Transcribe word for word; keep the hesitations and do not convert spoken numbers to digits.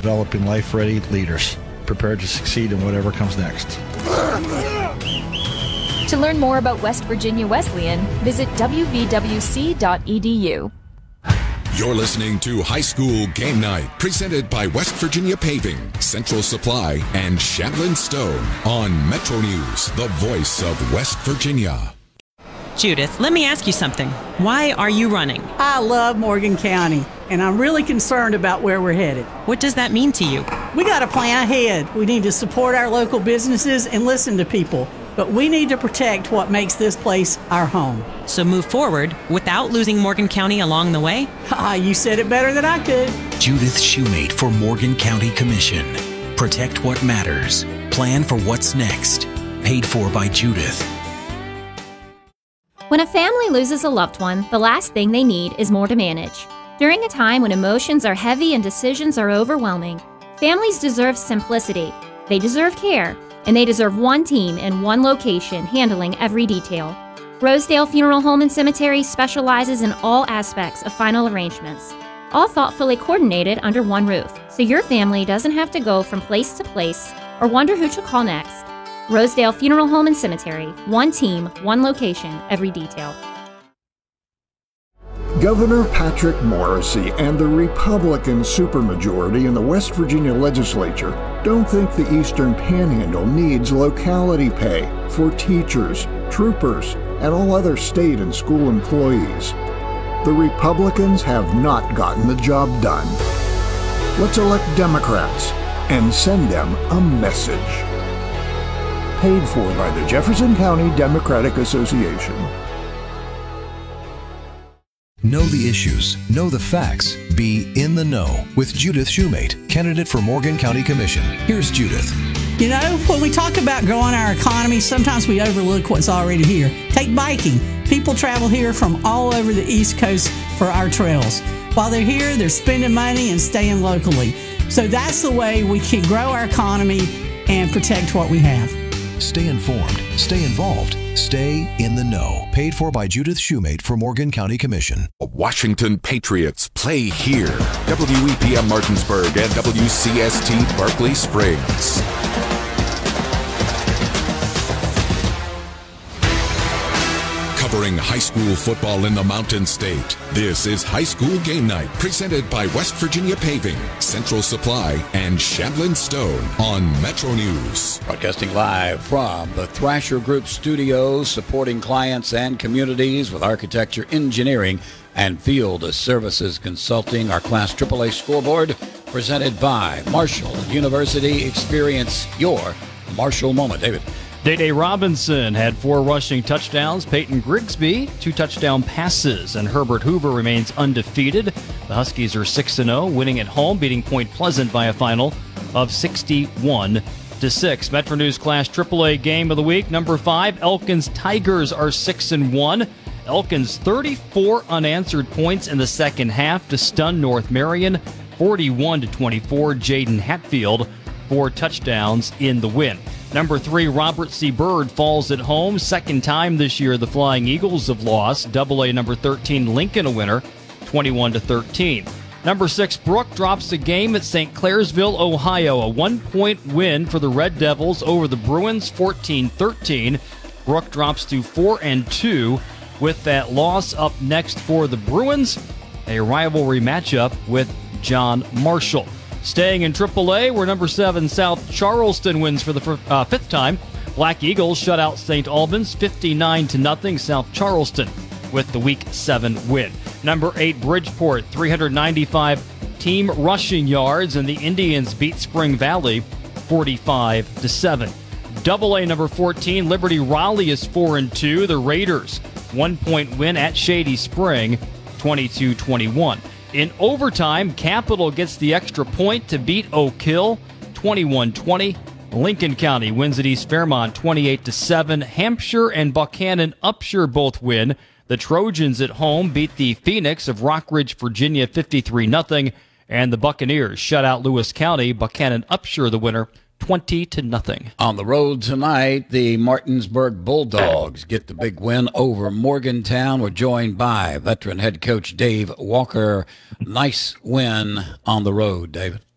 developing life-ready leaders, prepared to succeed in whatever comes next. To learn more about West Virginia Wesleyan, visit w v w c dot e d u. You're listening to High School Game Night, presented by West Virginia Paving, Central Supply, and Shandlin Stone on Metro News, the voice of West Virginia. Judith, let me ask you something. Why are you running? I love Morgan County, and I'm really concerned about where we're headed. What does that mean to you? We got to plan ahead. We need to support our local businesses and listen to people. But we need to protect what makes this place our home. So move forward without losing Morgan County along the way? Ah, you said it better than I could. Judith Shoemate for Morgan County Commission. Protect what matters. Plan for what's next. Paid for by Judith. When a family loses a loved one, the last thing they need is more to manage. During a time when emotions are heavy and decisions are overwhelming, families deserve simplicity. They deserve care. And they deserve one team in one location handling every detail. Rosedale Funeral Home and Cemetery specializes in all aspects of final arrangements, all thoughtfully coordinated under one roof, so your family doesn't have to go from place to place or wonder who to call next. Rosedale Funeral Home and Cemetery, one team, one location, every detail. Governor Patrick Morrisey and the Republican supermajority in the West Virginia legislature don't think the Eastern Panhandle needs locality pay for teachers, troopers, and all other state and school employees. The Republicans have not gotten the job done. Let's elect Democrats and send them a message. Paid for by the Jefferson County Democratic Association. Know the issues, know the facts, be in the know with Judith Shoemate, candidate for Morgan County Commission. Here's Judith. You know, when we talk about growing our economy, sometimes we overlook what's already here. Take biking. People travel here from all over the East Coast for our trails. While they're here, they're spending money and staying locally. So that's the way we can grow our economy and protect what we have. Stay informed, stay involved, stay in the know. Paid for by Judith Shoemate for Morgan County Commission. Washington Patriots play here. W E P M Martinsburg and W C S T Berkeley Springs. Covering high school football in the Mountain State. This is High School Game Night, presented by West Virginia Paving, Central Supply, and Shandlin Stone on Metro News. Broadcasting live from the Thrasher Group studios, supporting clients and communities with architecture, engineering, and field services consulting. Our Class triple A scoreboard presented by Marshall University. Experience your Marshall moment. David. Day-Day Robinson had four rushing touchdowns. Peyton Grigsby, two touchdown passes. And Herbert Hoover remains undefeated. The Huskies are six and oh, winning at home, beating Point Pleasant by a final of sixty-one to six. Metro News Class triple A game of the week. Number five, Elkins Tigers are six and one. Elkins thirty-four unanswered points in the second half to stun North Marion, forty-one to twenty-four. Jaden Hatfield, four touchdowns in the win. Number three, Robert C. Byrd falls at home. Second time this year the Flying Eagles have lost. Double A number thirteen, Lincoln a winner, twenty-one to thirteen. Number six, Brook drops a game at Saint Clairsville, Ohio. A one-point win for the Red Devils over the Bruins, fourteen thirteen. Brook drops to four and two with that loss. Up next for the Bruins, a rivalry matchup with John Marshall. Staying in triple A, where number seven South Charleston wins for the uh, fifth time. Black Eagles shut out Saint Albans fifty-nine to nothing. South Charleston with the Week seven win. Number eight Bridgeport, three hundred ninety-five team rushing yards, and the Indians beat Spring Valley forty-five to seven. Double A number fourteen Liberty Raleigh is four and two. The Raiders one-point win at Shady Spring, twenty-two twenty-one. In overtime, Capital gets the extra point to beat Oak Hill, twenty-one twenty. Lincoln County wins at East Fairmont, twenty-eight to seven. Hampshire and Buchanan Upshur both win. The Trojans at home beat the Phoenix of Rockridge, Virginia, fifty-three nothing. And the Buccaneers shut out Lewis County. Buchanan Upshur the winner, twenty to nothing. On the road tonight, the Martinsburg Bulldogs get the big win over Morgantown. We're joined by veteran head coach Dave Walker. Nice win on the road, David.